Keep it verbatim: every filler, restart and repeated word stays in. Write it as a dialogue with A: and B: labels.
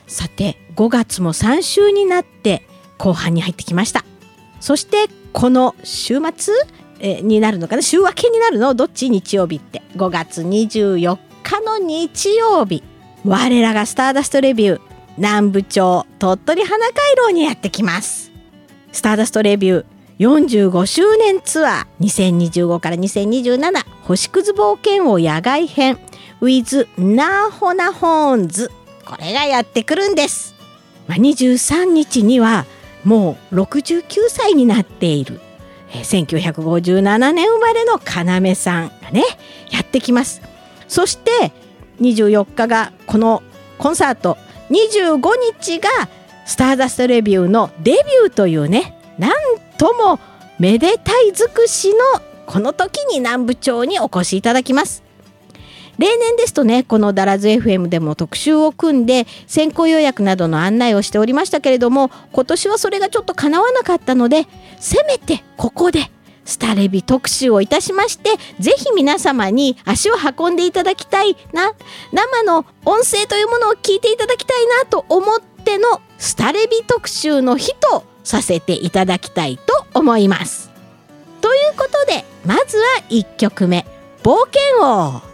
A: さてごがつもさん週になって後半に入ってきました。そしてこの週末えになるのかな、週明けになるのどっち、日曜日ってごがつにじゅうよっかの日曜日、我らがスターダストレビュー南部町鳥取花回廊にやってきます。スターダストレビューよんじゅうごしゅうねんツアーにせんにじゅうごからにせんにじゅうなな星屑冒険王野外編 with ナーホナホーンズ、これがやってくるんです。まあ、にじゅうさんにちにはもうろくじゅうきゅうさいになっている、えー、せんきゅうひゃくごじゅうななねん生まれの要さんがねやってきます。そしてにじゅうよっかがこのコンサート、にじゅうごにちがスターダストレビューのデビューというね、なんともめでたい尽くしのこの時に南部町にお越しいただきます。例年ですとね、このダラズ エフエム でも特集を組んで先行予約などの案内をしておりましたけれども、今年はそれがちょっと叶わなかったので、せめてここでスタレビ特集をいたしまして、ぜひ皆様に足を運んでいただきたいな、生の音声というものを聞いていただきたいなと思ってのスタレビ特集の日とさせていただきたいと思います。ということでまずはいっきょくめ、冒険王。